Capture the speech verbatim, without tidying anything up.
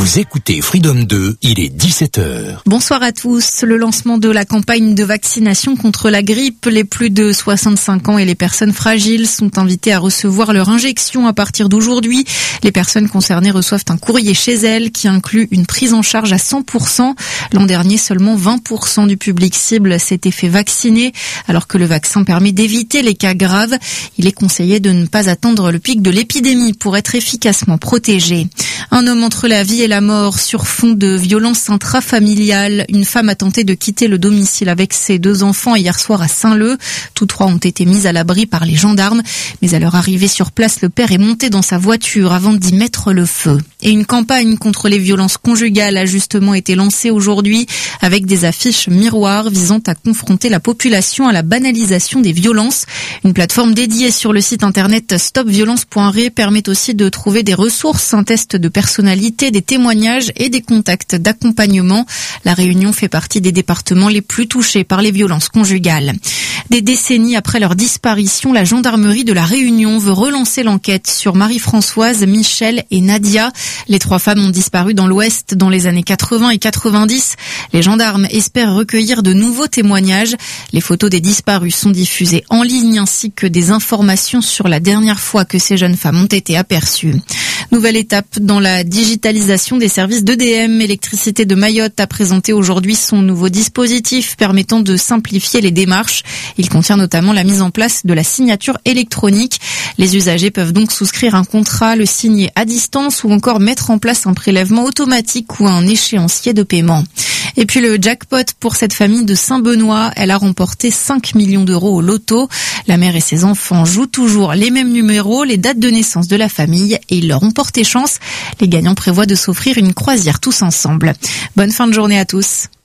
Vous écoutez Freedom deux, il est dix-sept heures. Bonsoir à tous. Le lancement de la campagne de vaccination contre la grippe. Les plus de soixante-cinq ans et les personnes fragiles sont invités à recevoir leur injection à partir d'aujourd'hui. Les personnes concernées reçoivent un courrier chez elles qui inclut une prise en charge à cent pour cent. L'an dernier, seulement vingt pour cent du public cible s'était fait vacciner. Alors que le vaccin permet d'éviter les cas graves, il est conseillé de ne pas attendre le pic de l'épidémie pour être efficacement protégé. Un homme entre la vie et la mort sur fond de violence intrafamiliale. Une femme a tenté de quitter le domicile avec ses deux enfants hier soir à Saint-Leu. Tous trois ont été mis à l'abri par les gendarmes. Mais à leur arrivée sur place, le père est monté dans sa voiture avant d'y mettre le feu. Et une campagne contre les violences conjugales a justement été lancée aujourd'hui avec des affiches miroirs visant à confronter la population à la banalisation des violences. Une plateforme dédiée sur le site internet stop violence point r e permet aussi de trouver des ressources, un test de personnalité, des témoignages et des contacts d'accompagnement. La Réunion fait partie des départements les plus touchés par les violences conjugales. Des décennies après leur disparition, la gendarmerie de la Réunion veut relancer l'enquête sur Marie-Françoise, Michel et Nadia. Les trois femmes ont disparu dans l'Ouest dans les années quatre-vingts et quatre-vingt-dix. Les gendarmes espèrent recueillir de nouveaux témoignages. Les photos des disparus sont diffusées en ligne ainsi que des informations sur la dernière fois que ces jeunes femmes ont été aperçues. Nouvelle étape dans la digitalisation des services d'E D M. Électricité de Mayotte a présenté aujourd'hui son nouveau dispositif permettant de simplifier les démarches. Il contient notamment la mise en place de la signature électronique. Les usagers peuvent donc souscrire un contrat, le signer à distance ou encore mettre en place un prélèvement automatique ou un échéancier de paiement. Et puis le jackpot pour cette famille de Saint-Benoît, elle a remporté cinq millions d'euros au loto. La mère et ses enfants jouent toujours les mêmes numéros, les dates de naissance de la famille et ils leur ont porté chance. Les gagnants prévoient de s'offrir une croisière tous ensemble. Bonne fin de journée à tous.